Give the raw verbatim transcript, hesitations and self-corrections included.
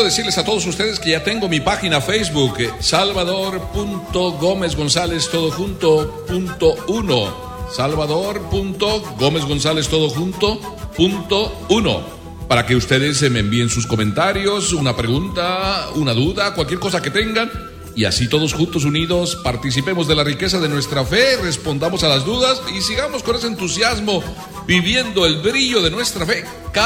quiero decirles a todos ustedes que ya tengo mi página Facebook, eh, Salvador punto Gómez González todo junto punto uno. Salvador punto Gómez González todo junto punto uno. Para que ustedes se me envíen sus comentarios, una pregunta, una duda, cualquier cosa que tengan. Y así todos juntos unidos participemos de la riqueza de nuestra fe, respondamos a las dudas y sigamos con ese entusiasmo viviendo el brillo de nuestra fe.